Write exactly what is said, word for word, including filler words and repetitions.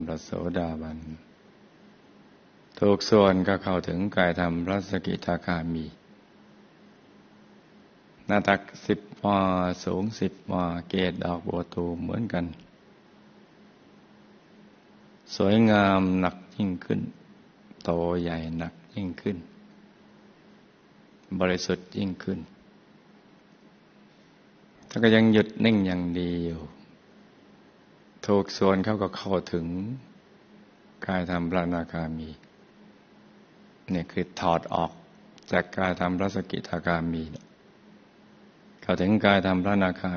พระโสดาบันถูกส่วนก็เข้าถึงกายธรรมพระสกิทาคามีหน้าตักสิบวาสูงสิบวาเกศดอกบัวตูมเหมือนกันสวยงามหนักยิ่งขึ้นโตใหญ่หนักยิ่งขึ้นบริสุทธิ์ยิ่งขึ้นถ้าก็ยังหยุดนิ่งอย่างดีอยู่ถูกส่วนเขาก็เข้าถึงกายธรรมพระอนาคามีเนี่ยคือถอดออกจากกายธรรมพระสกิทาคามีเข้าถึงกายธรรมพระอนาคา